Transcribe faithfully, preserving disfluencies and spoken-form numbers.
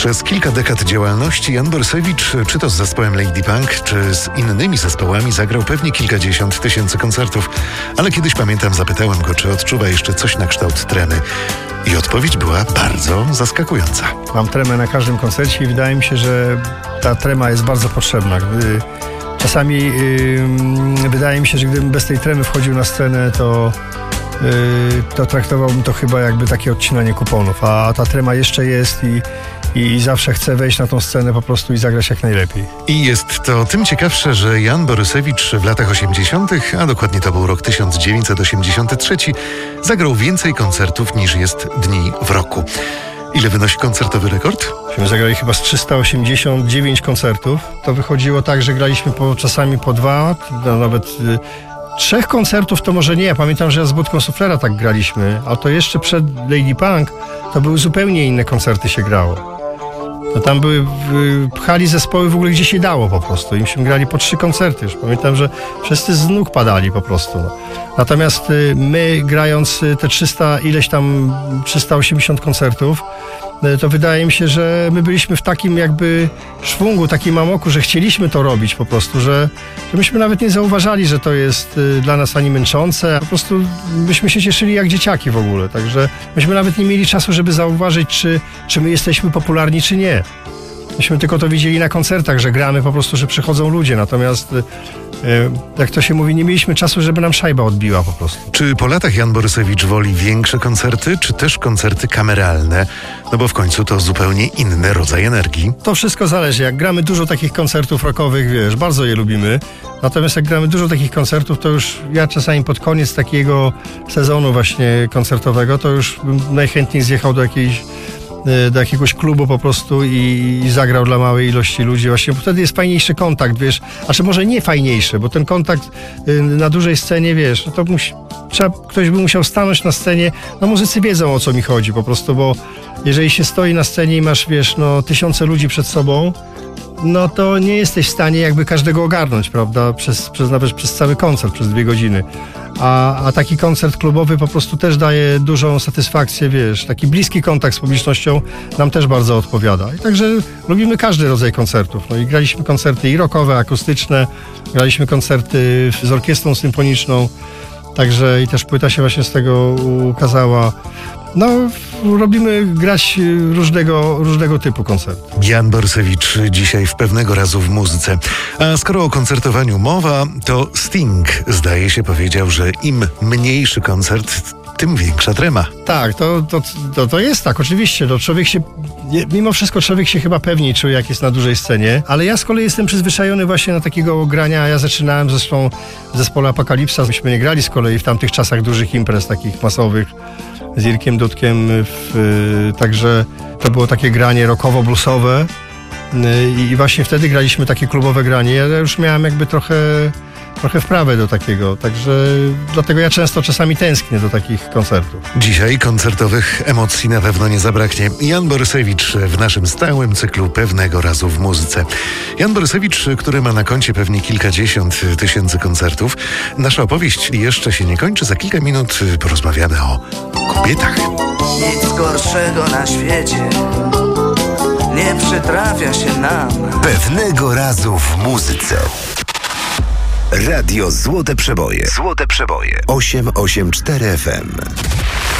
Przez kilka dekad działalności Jan Borysewicz, czy to z zespołem Lady Punk, czy z innymi zespołami, zagrał pewnie kilkadziesiąt tysięcy koncertów. Ale kiedyś, pamiętam, zapytałem go, czy odczuwa jeszcze coś na kształt tremy. I odpowiedź była bardzo zaskakująca. Mam tremę na każdym koncercie i wydaje mi się, że ta trema jest bardzo potrzebna. Gdy czasami yy, wydaje mi się, że gdybym bez tej tremy wchodził na scenę, to Yy, to traktowałbym to chyba jakby takie odcinanie kuponów, a ta trema jeszcze jest i, i zawsze chcę wejść na tą scenę po prostu i zagrać jak najlepiej. I jest to tym ciekawsze, że Jan Borysewicz w latach osiemdziesiątych, a dokładnie to był rok tysiąc dziewięćset osiemdziesiąty trzeci, zagrał więcej koncertów niż jest dni w roku. Ile wynosi koncertowy rekord? Myśmy zagrali chyba z trzysta osiemdziesiąt dziewięć koncertów. To wychodziło tak, że graliśmy po, czasami po dwa, no nawet y, trzech koncertów to może nie. Ja pamiętam, że ja z Budką Suflera tak graliśmy, a to jeszcze przed Lady Punk to były zupełnie inne koncerty się grało. To tam były, pchali zespoły w ogóle gdzie się dało po prostu. I myśmy grali po trzy koncerty. Już pamiętam, że wszyscy z nóg padali po prostu. No. Natomiast y, my grając y, te trzysta ileś tam, trzysta osiemdziesiąt koncertów, y, to wydaje mi się, że my byliśmy w takim jakby szwungu, takim amoku, że chcieliśmy to robić po prostu, że, że myśmy nawet nie zauważali, że to jest y, dla nas ani męczące. Po prostu byśmy się cieszyli jak dzieciaki w ogóle. Także myśmy nawet nie mieli czasu, żeby zauważyć, czy, czy my jesteśmy popularni, czy nie. Myśmy tylko to widzieli na koncertach, że gramy po prostu, że przychodzą ludzie. Natomiast, jak to się mówi, nie mieliśmy czasu, żeby nam szajba odbiła po prostu. Czy po latach Jan Borysewicz woli większe koncerty, czy też koncerty kameralne? No bo w końcu to zupełnie inny rodzaj energii. To wszystko zależy. Jak gramy dużo takich koncertów rockowych, wiesz, bardzo je lubimy. Natomiast jak gramy dużo takich koncertów, to już ja czasami pod koniec takiego sezonu właśnie koncertowego, to już bym najchętniej zjechał do jakiejś do jakiegoś klubu po prostu i, i zagrał dla małej ilości ludzi właśnie, bo wtedy jest fajniejszy kontakt, wiesz, a czy może nie fajniejszy, bo ten kontakt y, na dużej scenie, wiesz, no to musi, trzeba, ktoś by musiał stanąć na scenie, no muzycy wiedzą, o co mi chodzi po prostu, bo jeżeli się stoi na scenie i masz, wiesz, no tysiące ludzi przed sobą, no to nie jesteś w stanie jakby każdego ogarnąć, prawda, przez, przez nawet przez cały koncert, przez dwie godziny. A, a taki koncert klubowy po prostu też daje dużą satysfakcję, wiesz, taki bliski kontakt z publicznością nam też bardzo odpowiada. I także lubimy każdy rodzaj koncertów. No i graliśmy koncerty i rockowe, akustyczne, graliśmy koncerty z orkiestrą symfoniczną, także i też płyta się właśnie z tego ukazała. No, robimy grać różnego, różnego typu koncerty. Jan Borysewicz dzisiaj w Pewnego razu w muzyce. A skoro o koncertowaniu mowa, to Sting, zdaje się, powiedział, że im mniejszy koncert, tym większa trema. Tak, to, to, to, to jest tak, oczywiście. To człowiek się, mimo wszystko człowiek się chyba pewniej czuje, jak jest na dużej scenie, ale ja z kolei jestem przyzwyczajony właśnie na takiego grania. Ja zaczynałem zresztą w zespole Apokalipsa. Myśmy nie grali z kolei w tamtych czasach dużych imprez, takich masowych, z Irkiem Dudkiem, w, także to było takie granie rockowo-bluesowe i, i właśnie wtedy graliśmy takie klubowe granie. Ja już miałem jakby trochę, trochę wprawę do takiego, także dlatego ja często czasami tęsknię do takich koncertów. Dzisiaj koncertowych emocji na pewno nie zabraknie. Jan Borysewicz w naszym stałym cyklu Pewnego razu w muzyce. Jan Borysewicz, który ma na koncie pewnie kilkadziesiąt tysięcy koncertów. Nasza opowieść jeszcze się nie kończy. Za kilka minut porozmawiamy o kobietach. Nic gorszego na świecie nie przytrafia się nam. Pewnego razu w muzyce. Radio Złote Przeboje. Złote Przeboje. osiem osiem cztery F M.